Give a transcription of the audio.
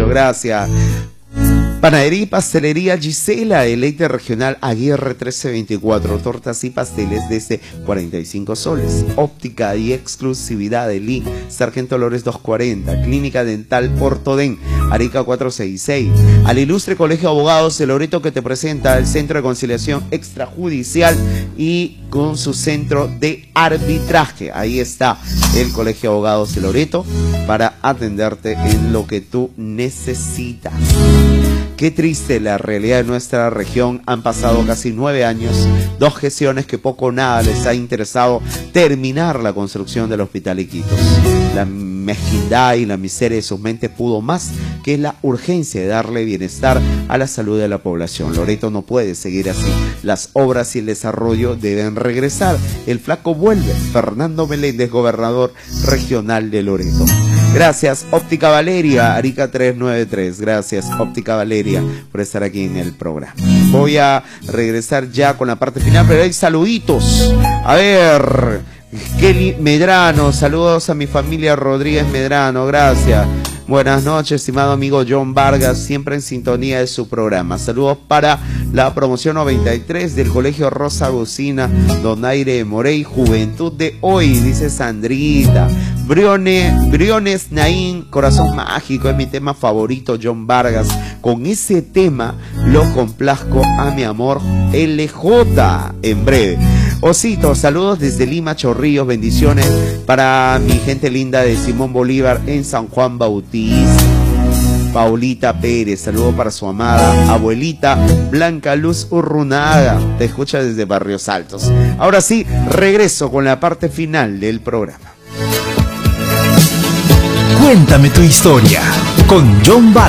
gracias. Panadería y pastelería Gisela, Eleite Regional Aguirre 1324, tortas y pasteles desde 45 soles. Óptica y exclusividad de Lee, Sargento Lores 240, Clínica Dental Ortoden, Arica 466. Al ilustre Colegio de Abogados de Loreto, que te presenta el Centro de Conciliación Extrajudicial y con su centro de arbitraje. Ahí está el Colegio de Abogados de Loreto para atenderte en lo que tú necesitas. Qué triste la realidad de nuestra región. Han pasado casi 9 años, 2 gestiones que poco o nada les ha interesado terminar la construcción del Hospital Iquitos. La mezquindad y la miseria de sus mentes pudo más que la urgencia de darle bienestar a la salud de la población. Loreto no puede seguir así. Las obras y el desarrollo deben regresar. El flaco vuelve. Fernando Meléndez, gobernador regional de Loreto. Gracias, Óptica Valeria, Arica 393. Gracias, Óptica Valeria, por estar aquí en el programa. Voy a regresar ya con la parte final, pero hay saluditos. A ver, Kelly Medrano, saludos a mi familia Rodríguez Medrano, gracias. Buenas noches, estimado amigo John Vargas, siempre en sintonía de su programa. Saludos para la promoción 93 del Colegio Rosa Agustina, Donaire Morey, Juventud de Hoy, dice Sandrita. Briones Naín, Corazón Mágico, es mi tema favorito, John Vargas. Con ese tema lo complazco a mi amor LJ en breve. Osito, saludos desde Lima, Chorrillos, bendiciones para mi gente linda de Simón Bolívar en San Juan Bautista. Paulita Pérez, saludo para su amada abuelita Blanca Luz Urrunaga, te escucha desde Barrios Altos. Ahora sí, regreso con la parte final del programa. Cuéntame tu historia con John Vargas.